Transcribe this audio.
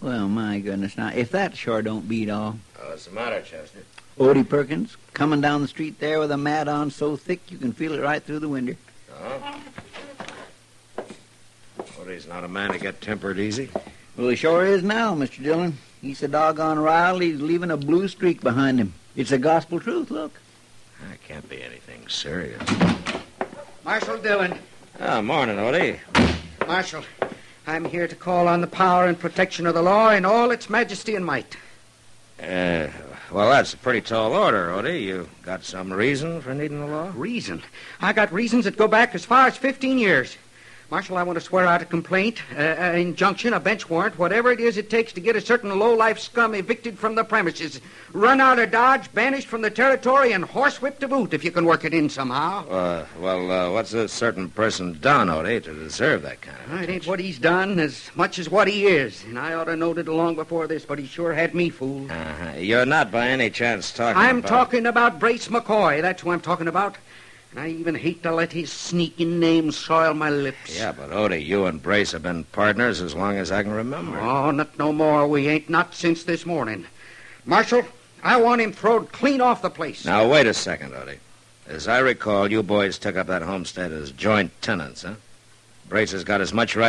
Well, my goodness. Now, if that sure don't beat all. What's the matter, Chester? Odie Perkins, coming down the street there with a mat on so thick you can feel it right through the window. Oh? Odie's not a man to get tempered easy. Well, he sure is now, Mr. Dillon. He's so doggone riled he's leaving a blue streak behind him. It's the gospel truth, look. That can't be anything serious. Marshal Dillon. Morning, Odie. Marshal, I'm here to call on the power and protection of the law in all its majesty and might. Well, that's a pretty tall order, Odie. You got some reason for needing the law? Reason? I got reasons that go back as far as 15 years. Marshal, I want to swear out a complaint, an injunction, a bench warrant, whatever it is it takes to get a certain low-life scum evicted from the premises, run out of Dodge, banished from the territory, and horsewhipped to boot if you can work it in somehow. What's a certain person done, Odie, to deserve that kind of attention? It ain't what he's done as much as what he is, and I ought to knowed it long before this, but he sure had me fooled. You're not by any chance talking I'm talking about Brace McCoy. That's who I'm talking about. And I even hate to let his sneaking name soil my lips. Yeah, but Odie, you and Brace have been partners as long as I can remember. Oh, not no more. We ain't not since this morning. Marshal, I want him throwed clean off the place. Now, wait a second, Odie. As I recall, you boys took up that homestead as joint tenants, huh? Brace has got as much right